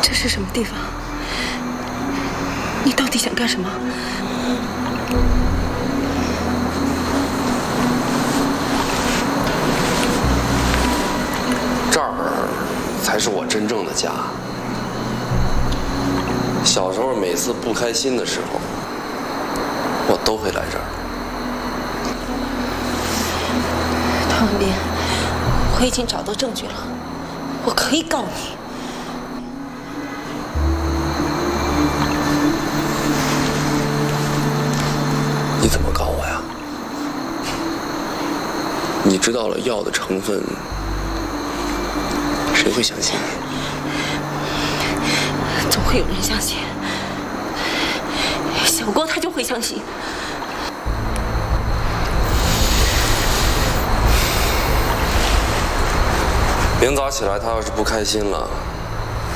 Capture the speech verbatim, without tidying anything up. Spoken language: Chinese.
这是什么地方？你到底想干什么？ 这儿才是我真正的家。小时候每次不开心的时候，我都会来这儿。 唐文斌，我已经找到证据了，我可以告你。 你怎么告我呀？你知道了药的成分，谁会相信你？ 总会有人相信，小郭他就会相信。 明早起来，他要是不开心了，